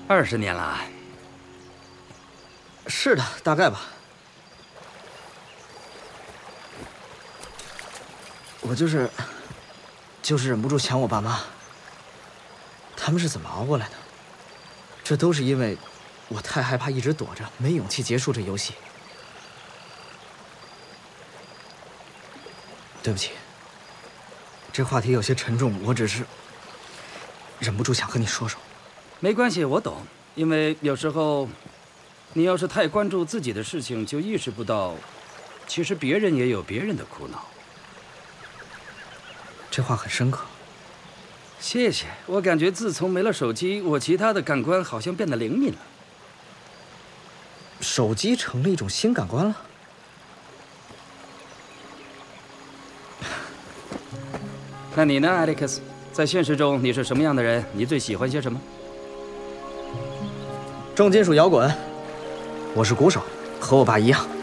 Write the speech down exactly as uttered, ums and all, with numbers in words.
二十年了。 是的，大概吧。我就是，就是忍不住想我爸妈。他们是怎么熬过来的？这都是因为我太害怕一直躲着，没勇气结束这游戏。对不起，这话题有些沉重，我只是忍不住想和你说说。 没关系，我懂。因为有时候，你要是太关注自己的事情，就意识不到，其实别人也有别人的苦恼。 这话很深刻。 谢谢。我感觉自从没了手机，我其他的感官好像变得灵敏了。 手机成了一种新感官了。 那你呢，艾利克斯？在现实中你是什么样的人？你最喜欢些什么？ 重金属摇滚。我是鼓手，和我爸一样。